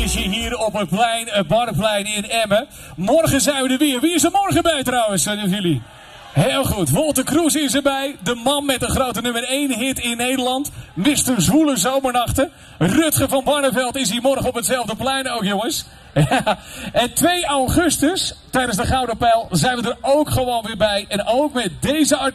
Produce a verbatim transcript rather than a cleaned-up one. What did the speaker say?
feestje hier op het plein, het Barreplein in Emmen. Morgen zijn we er weer. Wie is er morgen bij trouwens, van jullie? Heel goed. Wolter Kroes is erbij. De man met de grote nummer één hit in Nederland. mister Zwoele Zomernachten. Rutger van Barneveld is hier morgen op hetzelfde plein ook, jongens. Ja. En twee augustus, tijdens de Gouden Pijl, zijn we er ook gewoon weer bij. En ook met deze artiest.